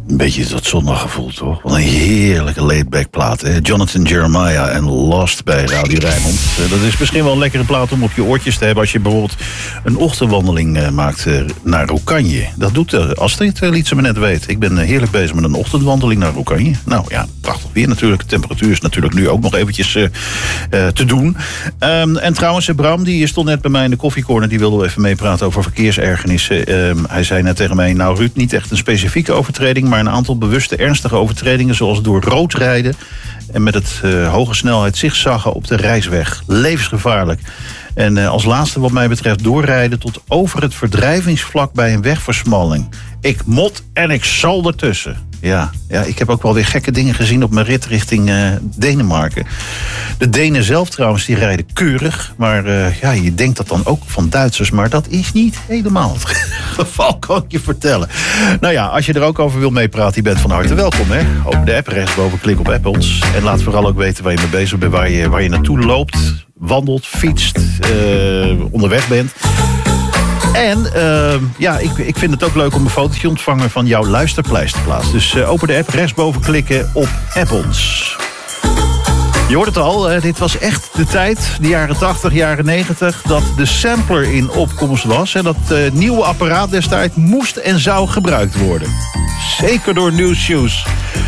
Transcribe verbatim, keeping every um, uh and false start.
Een beetje dat zondaggevoel, toch? Wat een heerlijke laidback plaat, hè? Jonathan Jeremiah en Lost bij Radio Rijnmond. Uh, dat is misschien wel een lekkere plaat om op je oortjes te hebben als je bijvoorbeeld een ochtendwandeling uh, maakt uh, naar Roekanje. Dat doet uh, Astrid, uh, liet ze me net weten. Ik ben uh, heerlijk bezig met een ochtendwandeling naar Roekanje. Nou ja, prachtig weer natuurlijk. De temperatuur is natuurlijk nu ook nog eventjes uh, uh, te doen. Um, en trouwens, uh, Bram, die stond net bij mij in de koffiecorner. Die wilde even meepraten over verkeersergernissen. Um, hij zei net tegen mij, nou Ruud, niet echt een specifieke overtreding, maar een aantal bewuste ernstige overtredingen, zoals door rood rijden en met het uh, hoge snelheid zigzaggen op de reisweg. Levensgevaarlijk. En uh, als laatste wat mij betreft doorrijden tot over het verdrijvingsvlak bij een wegversmalling. Ik mot en ik zal ertussen. Ja, ja, ik heb ook wel weer gekke dingen gezien op mijn rit richting uh, Denemarken. De Denen zelf trouwens, die rijden keurig. Maar uh, ja, je denkt dat dan ook van Duitsers. Maar dat is niet helemaal het geval, kan ik je vertellen. Nou ja, als je er ook over wil meepraten, je bent van harte welkom. Hè? Open de app, rechtsboven, klik op app ons. En laat vooral ook weten waar je mee bezig bent, waar je, waar je naartoe loopt, wandelt, fietst, uh, onderweg bent. En uh, ja, ik, ik vind het ook leuk om een fotootje te ontvangen van jouw luisterpleister te plaatsen. Dus uh, open de app, rechtsboven klikken op app ons. Je hoort het al, uh, dit was echt de tijd, de jaren tachtig, jaren negentig, dat de sampler in opkomst was. En dat uh, nieuwe apparaat destijds moest en zou gebruikt worden. Zeker door New Shoes.